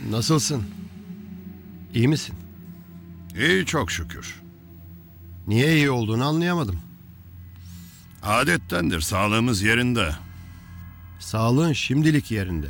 Nasılsın? İyi misin? İyi çok şükür. Niye iyi olduğunu anlayamadım. Adettendir, sağlığımız yerinde. Sağlığın şimdilik yerinde.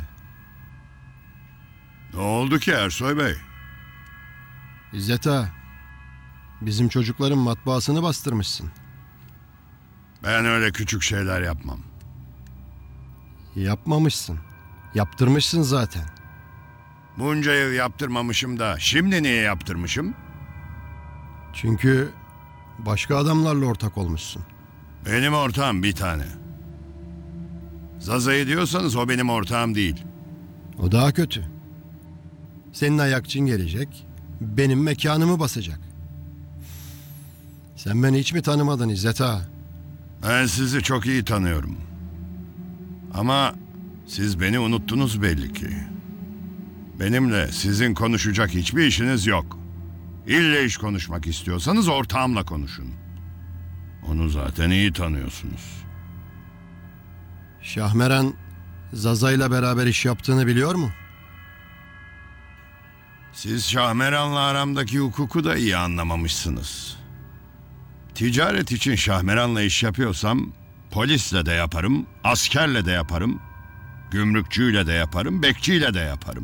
Ne oldu ki Ersoy Bey? İzzet Ağa, bizim çocukların matbaasını bastırmışsın. Ben öyle küçük şeyler yapmam. Yapmamışsın. Yaptırmışsın zaten. Bunca yıl yaptırmamışım da şimdi niye yaptırmışım? Çünkü başka adamlarla ortak olmuşsun. Benim ortağım bir tane. Zaza'yı diyorsanız o benim ortağım değil. O daha kötü. Senin ayakçın gelecek, benim mekanımı basacak. Sen beni hiç mi tanımadın İzzet Ağa? Ben sizi çok iyi tanıyorum. Ama siz beni unuttunuz belli ki. Benimle sizin konuşacak hiçbir işiniz yok. İlle iş konuşmak istiyorsanız ortağımla konuşun. Onu zaten iyi tanıyorsunuz. Şahmeran, Zaza'yla beraber iş yaptığını biliyor mu? Siz Şahmeran'la aramdaki hukuku da iyi anlamamışsınız. Ticaret için Şahmeran'la iş yapıyorsam polisle de yaparım, askerle de yaparım, gümrükçüyle de yaparım, bekçiyle de yaparım.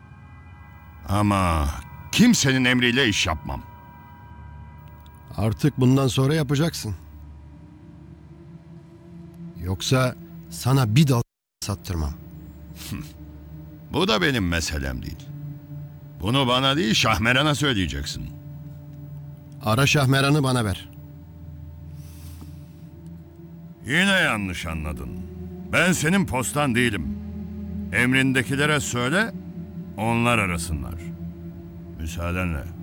Ama kimsenin emriyle iş yapmam. Artık bundan sonra yapacaksın. Yoksa sana bir dal sattırmam. Bu da benim meselem değil. Bunu bana değil Şahmeran'a söyleyeceksin. Ara Şahmeran'ı bana ver. Yine yanlış anladın. Ben senin postan değilim. Emrindekilere söyle, onlar arasınlar. Müsaadenle.